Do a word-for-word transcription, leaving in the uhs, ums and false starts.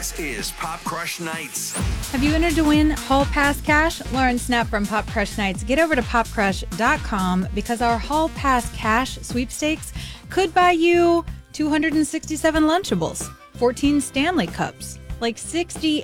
This is Pop Crush Nights. Have you entered to win Hall Pass cash? Lauren Snap from Pop Crush Nights. Get over to pop crush dot com because our Hall Pass cash sweepstakes could buy you two hundred sixty-seven Lunchables, fourteen Stanley Cups, like sixty